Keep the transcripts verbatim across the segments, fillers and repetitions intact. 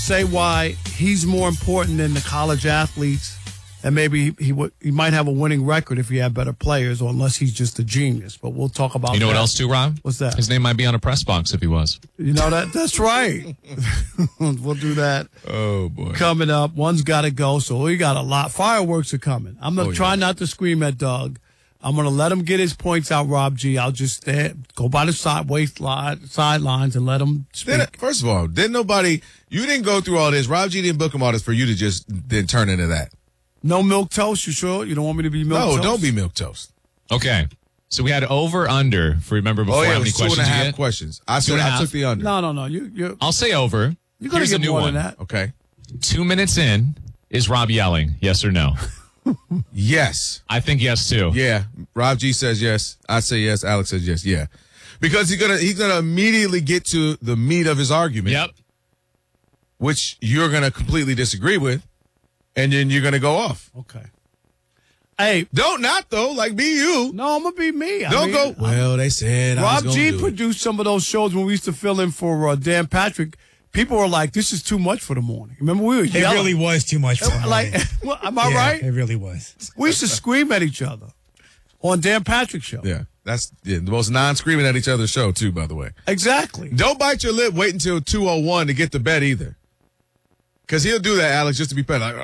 say why he's more important than the college athletes, and maybe he he, would, he might have a winning record if he had better players, or unless he's just a genius. But we'll talk about. You know that. what else too, Rob? What's that? His name might be on a press box if he was. You know that that's right. We'll do that. Oh boy. Coming up, one's got to go, so we got a lot. Fireworks are coming. I'm gonna oh, try yeah. not to scream at Doug. I'm gonna let him get his points out, Rob G. I'll just stand, go by the side waistline sidelines and let him speak. Did, first of all, didn't nobody? You didn't go through all this. Rob G didn't book him all this for you to just then turn into that. No milk toast, you sure? You don't want me to be milk no, toast? No, don't be milk toast. Okay. So we had over under for remember before oh, yeah, how it many was two questions and a you half get? questions. I Two said and a I half? took the under. No, no, no. You, you. I'll say over. You're gonna Here's get a new more one. than that. Okay. Two minutes in, is Rob yelling? Yes or no? Yes. I think yes too. Yeah. Rob G says yes. I say yes. Alex says yes. Yeah. Because he's gonna he's gonna immediately get to the meat of his argument. Yep. Which you're gonna completely disagree with, and then you're gonna go off. Okay. Hey, don't not though. Like be you. No, I'm gonna be me. I don't mean, go. Well, they said I Rob was G do produced it. some of those shows when we used to fill in for uh, Dan Patrick. People were like, "This is too much for the morning." Remember, we were It yelling. really was too much for the Like, morning. well, am I yeah, right? It really was. We used to scream at each other on Dan Patrick's show. Yeah, that's yeah, the most non-screaming at each other show too. By the way, exactly. Don't bite your lip. Wait until two oh one to get to bed either, because he'll do that, Alex, just to be petty, like,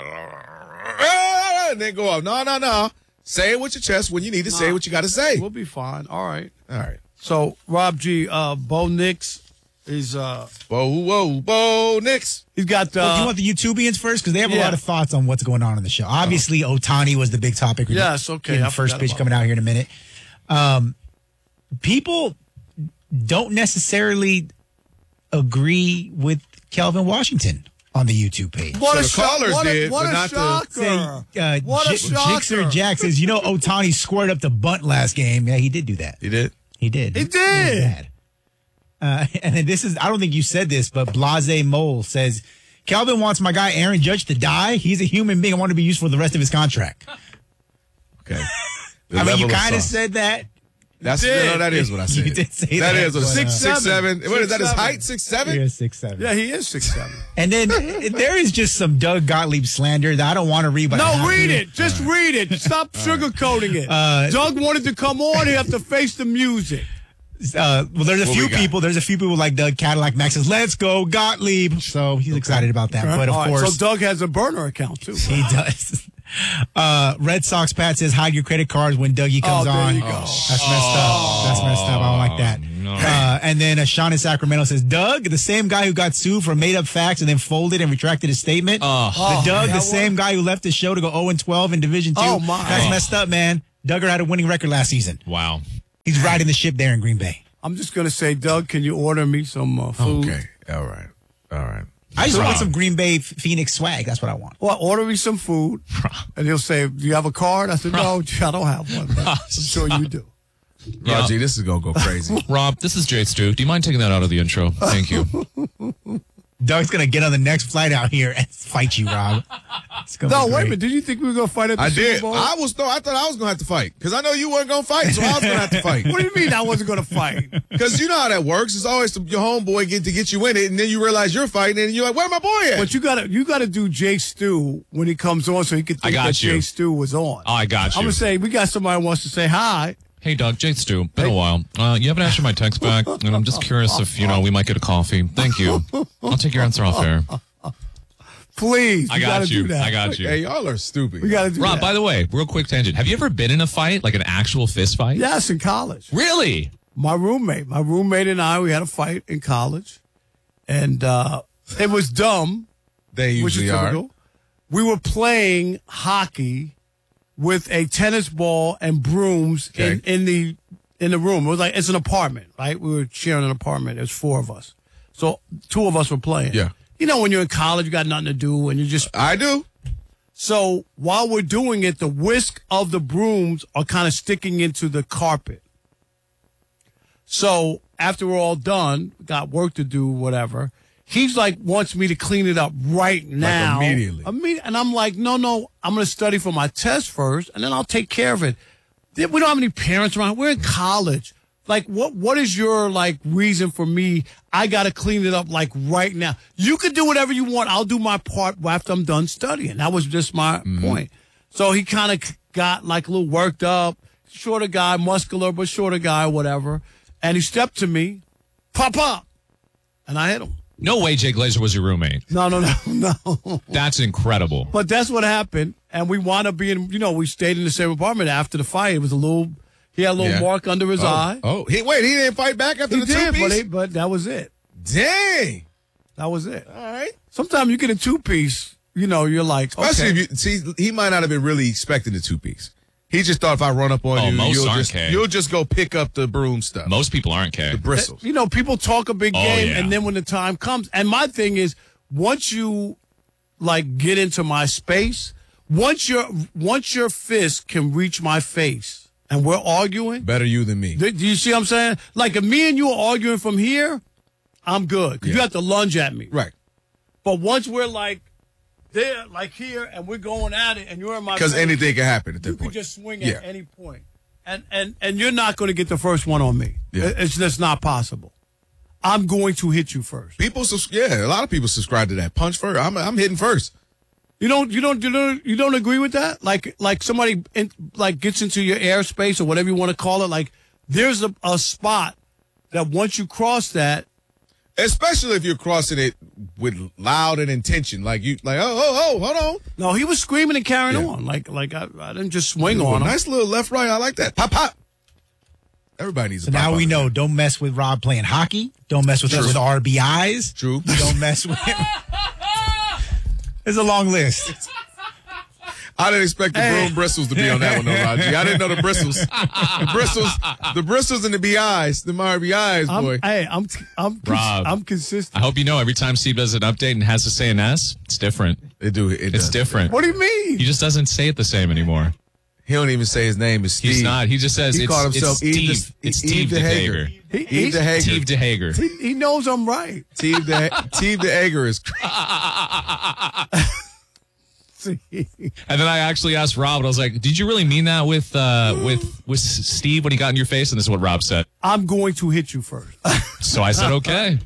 and then go off. No, no, no. Say it with your chest when you need to nah, say what you got to say. We'll be fine. All right. All right. So Rob G, uh, Bo Nix. Is uh whoa whoa Bo Nix. He's got. Uh, well, do you want the YouTubians first because they have yeah. a lot of thoughts on what's going on in the show. Obviously, oh. Ohtani was the big topic. Yes, okay. The first pitch coming out here in a minute. Um, people don't necessarily agree with Kelvin Washington on the YouTube page. What so a the callers what a, did, what but a not shocker! the. Say, uh, what J- a shocker! Jixer Jack says, you know, Ohtani squared up the bunt last game. Yeah, he did do that. He did. He did. He did. He Uh, and then this is, I don't think you said this, but Blase Mole says, Calvin wants my guy Aaron Judge to die. He's a human being. I want to be used for the rest of his contract. Okay. I mean, you kind of said that. That's no, that is what I said. You did say that. That is what but, six, uh, six, seven. Six, What is that? His seven. height? Six, seven? Yeah, six, seven. Yeah, he is six seven. And then there is just some Doug Gottlieb slander that I don't want to read. But no, read it. Just right. read it. Stop right. sugarcoating it. Uh, Doug wanted to come on. He have to face the music. Uh, well, there's a what few people. There's a few people like Doug Cadillac Max says, "Let's go Gottlieb." So he's okay. excited about that. Okay. But of All course, right. so Doug has a burner account too. He does. Uh, Red Sox Pat says, "Hide your credit cards when Dougie comes oh, there on." You go. That's messed up. That's messed up. I don't like that. No. Uh, and then uh, Sean in Sacramento says, "Doug, the same guy who got sued for made up facts and then folded and retracted his statement. Oh. The Doug, oh, the same was... guy who left the show to go oh and twelve in Division Two. Oh my, that's messed up, man. Duggar had a winning record last season. Wow, he's riding the ship there in Green Bay." I'm just going to say, Doug, can you order me some uh, food? Okay. All right. All right. I just Rob. want some Green Bay Phoenix swag. That's what I want. Well, order me some food. And he'll say, do you have a card? I said, no, I don't have one. But I'm sure you do. Yeah. Rob G, this is going to go crazy. Rob, this is Jay Stu. Do you mind taking that out of the intro? Thank you. Doug's going to get on the next flight out here and fight you, Rob. No, wait a minute. Did you think we were going to fight at the I Super did. Bowl? I was. No, I thought I was going to have to fight because I know you weren't going to fight, so I was going to have to fight. What do you mean I wasn't going to fight? Because you know how that works. It's always the, your homeboy get to get you in it, and then you realize you're fighting, and you're like, "Where my boy at?" But you got to you got to do Jay Stu when he comes on, so he can think I got that you. Jay Stu was on. Oh, I got you. I'm gonna say we got somebody who wants to say hi. Hey, Doug, Jay Stu. Been hey. a while. Uh, you haven't answered my text back, and I'm just curious if you know we might get a coffee. Thank you. I'll take your answer off air. Please, I got you. Do that. I got you. Hey, y'all are stupid. We got to do Rob, that. by the way, real quick tangent. Have you ever been in a fight, like an actual fist fight? Yes, in college. Really? My roommate, my roommate and I, we had a fight in college, and uh, it was dumb. They usually which is are. typical. We were playing hockey with a tennis ball and brooms Okay. in, in the in the room. It was like it's an apartment, right? We were sharing an apartment. There's four of us, so two of us were playing. Yeah. You know, when you're in college, you got nothing to do, and you just. I do. So while we're doing it, the whisk of the brooms are kind of sticking into the carpet. So after we're all done, got work to do, whatever. He's like wants me to clean it up right now, like immediately. Immediate, and I'm like, no, no, I'm going to study for my test first, and then I'll take care of it. We don't have any parents around. We're in college. Like, what? What is your, like, reason for me? I got to clean it up, like, right now. You can do whatever you want. I'll do my part after I'm done studying. That was just my mm-hmm. point. So he kind of got, like, a little worked up. Shorter guy, muscular, but shorter guy, whatever. And he stepped to me, pop up, and I hit him. No way Jay Glazer was your roommate. No, no, no, no. That's incredible. But that's what happened. And we wound up being, you know, we stayed in the same apartment after the fight. It was a little, he had a little Yeah. mark under his Oh, eye. oh. He, wait, he didn't fight back after He the did, two but, piece? he, but that was it. Dang. That was it. All right. Sometimes you get a two piece, you know, you're like, Especially okay. if you see, he might not have been really expecting the two piece. He just thought if I run up on Oh, you, most you'll aren't, just K. you'll just go pick up the broom stuff, Most people aren't, Kay. the bristles. You know, people talk a big Oh, game, yeah. and then when the time comes, and my thing is, once you like get into my space, once your once your fist can reach my face, and we're arguing, Better you than me. do, do you see what I'm saying? Like if me and you are arguing from here, I'm good because you Yeah. have to lunge at me. Right. But once we're like there, like here, and we're going at it, and you're in my Because face, anything can happen at that you can point. just swing Yeah. at any point. And and and you're not going to get the first one on me. Yeah. It's just not possible. I'm going to hit you first. People, sus- yeah, a lot of people subscribe to that. Punch first. I'm, I'm hitting first. You don't you don't you don't you don't agree with that? Like like somebody in, like gets into your airspace or whatever you want to call it. Like there's a, a spot that once you cross that, Especially if you're crossing it with loud and intention, like you, like oh, oh, oh, hold on. no, he was screaming and carrying Yeah. on. Like like I, I didn't just swing Ooh, on him. nice little left, right. I like that. Pop, pop. Everybody needs So a pop. now we pop. know, don't mess with Rob playing hockey. Don't mess with us True. with R B Is. True. Don't mess with him. There's a long list. I didn't expect the Hey. broom bristles to be on that one, though, Raji. I didn't know the bristles. The bristles, the bristles and the B Is, the R B Is, I'm, boy. hey, I'm I'm cons- Rob. I'm consistent. I hope you know every time Steve does an update and has to say an S, it's different. It do. It It's does. different. What do you mean? He just doesn't say it the same anymore. He don't even say his name is Steve. He's not. He just says He it's, called himself it's Eve Steve. de- It's Eve Steve de Hager. DeHager. He, Eve he, the Hager. Steve DeHager. he, he knows I'm right. Steve the Steve the Hager is. See? And then I actually asked Rob, and I was like, "Did you really mean that with uh, with with Steve when he got in your face?" And this is what Rob said. I'm going to hit you first. So I said, "Okay."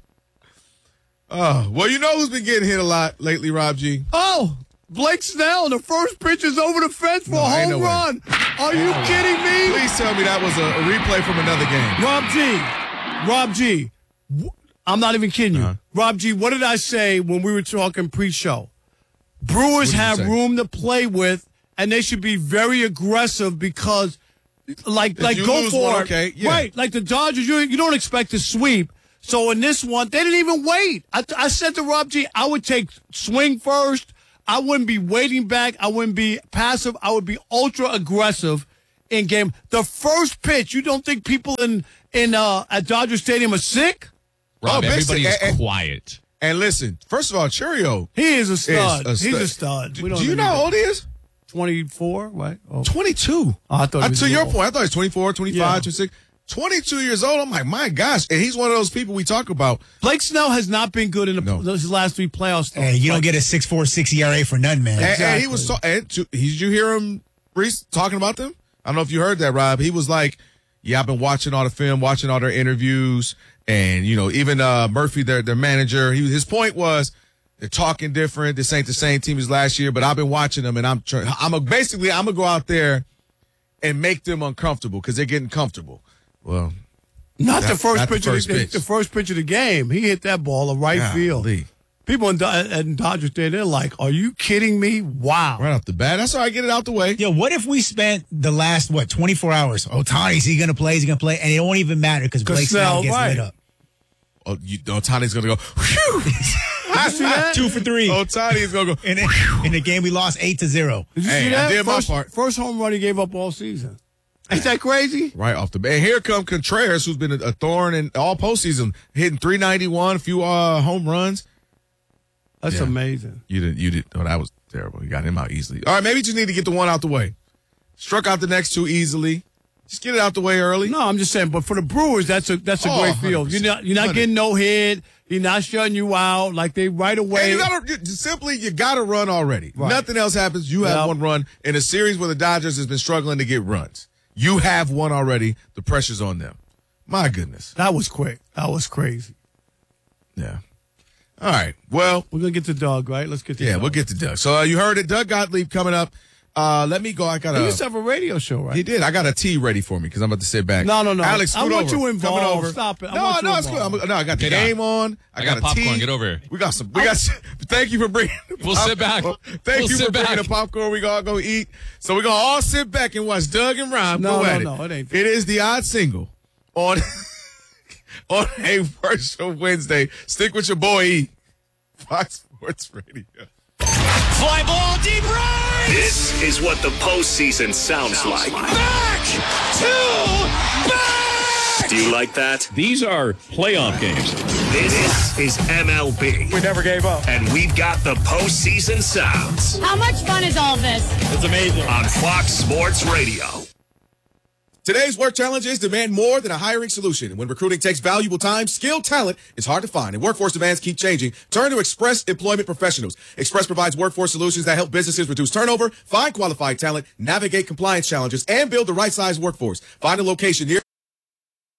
Oh well, you know who's been getting hit a lot lately, Rob G. Oh, Blake Snell, the first pitch is over the fence for No, a ain't home no way. run. Are you kidding me? Please tell me that was a, a replay from another game. Rob G, Rob G, wh- I'm not even kidding you. Uh-huh. Rob G, what did I say when we were talking pre-show? Brewers did you have say? room to play with, and they should be very aggressive because, like, like you go lose for one, it. okay, yeah. Right, like the Dodgers, you you don't expect to sweep. So in this one, they didn't even wait. I, I said to Rob G, I would take swing first. I wouldn't be waiting back. I wouldn't be passive. I would be ultra aggressive in game. The first pitch, you don't think people in in uh, at Dodger Stadium are sick? Rob, Oh, big everybody stick. is Eh, eh. quiet. And listen, first of all, Cheerio He is a stud. is a He's stud. a stud. Do, We don't do you even know need how to- old he is? twenty-four, right? Oh. twenty-two. Oh, I thought he Uh, was to a your little- point, I thought he was twenty-four, twenty-five, Yeah. twenty-six. twenty-two years old. I'm like, my gosh. And he's one of those people we talk about. Blake Snell has not been good in the, No. those last three playoffs. Hey, you don't get a six point four six E R A for none, man. And, and he was so, and to, he, did you hear him, Reese, talking about them? I don't know if you heard that, Rob. He was like, yeah, I've been watching all the film, watching all their interviews. And, you know, even uh, Murphy, their, their manager, he, his point was, they're talking different. This ain't the same team as last year, but I've been watching them, and I'm trying. I'm a, basically I'm gonna go out there and make them uncomfortable because they're getting comfortable. Well, Not the Not- first not the pitch first of the, pitch. the first pitch of the game. He hit that ball to right field. golly. People in, Do- in Dodger Stadium, they're like, "Are you kidding me? Wow!" Right off the bat, that's all right. Get it out the way. Yo, what if we spent the last, what, twenty-four hours? Oh, Tony, is he going to play? Is he going to play? And it won't even matter because Blake Snell Snell, gets right. lit up. Oh, you, Otani's gonna go. Whew. You see that? Two for three. Otani is gonna go. In, in the game, we lost eight to zero. Did you Hey, see I that? did my first, part. first home run he gave up all season. Ain't that crazy? Right off the bat. And here come Contreras, who's been a, a thorn in all postseason, hitting three ninety-one, a few uh, home runs. That's Yeah. amazing. You didn't. You did. Oh, that was terrible. You got him out easily. All right, maybe you just need to get the one out the way. Struck out the next two easily. Just get it out the way early. No, I'm just saying. But for the Brewers, that's a that's a Oh, great field. You're not you're not one hundred percent. getting no hit. You're not shutting you out. Like they right away. Hey, you gotta you, simply you gotta run already. Right. Nothing else happens. You have Yep. one run in a series where the Dodgers has been struggling to get runs. You have one already. The pressure's on them. My goodness. That was quick. That was crazy. Yeah. All right. Well, we're gonna get to Doug, right? Let's get to yeah, Doug. we'll get to Doug. So uh, you heard it, Doug Gottlieb coming up. Uh, let me go. I got He a. used to have a radio show, right? He did. I got a tea ready for me because I'm about to sit back. No, no, no. Alex, I scoot want over. you involved. Coming over. Stop it. I no, want you no, it's good. involved. I'm, no, I got the Get game on. I, I got, got a popcorn. tea. Get over here. We got some. We got. Thank you for bringing. the We'll sit back. popcorn. Thank We'll you sit for bringing back. the popcorn. We gonna go eat. So we're gonna all sit back and watch Doug and Rhyme No, go no, at no, it. it ain't. It is the odd single on on a worship Wednesday. Stick with your boy E. Fox Sports Radio. Fly ball deep right! This is what the postseason sounds, sounds like. like. Back to back! Do you like that? These are playoff games. This is M L B. We never gave up. And we've got the postseason sounds. How much fun is all this? It's amazing. On Fox Sports Radio. Today's work challenges demand more than a hiring solution. When recruiting takes valuable time, skilled talent is hard to find, and workforce demands keep changing. Turn to Express Employment Professionals. Express provides workforce solutions that help businesses reduce turnover, find qualified talent, navigate compliance challenges, and build the right size workforce. Find a location near